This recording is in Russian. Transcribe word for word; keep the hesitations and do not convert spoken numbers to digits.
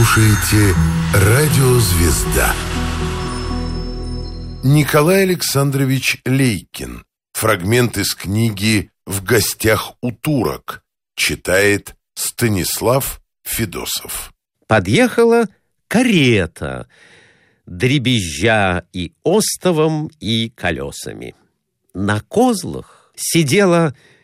слушаете «Радио Звезда». Николай Александрович Лейкин. Фрагмент из книги «В гостях у турок». Читает Станислав Федосов. Подъехала карета, дребезжа и остовом, и колесами. На козлах сидела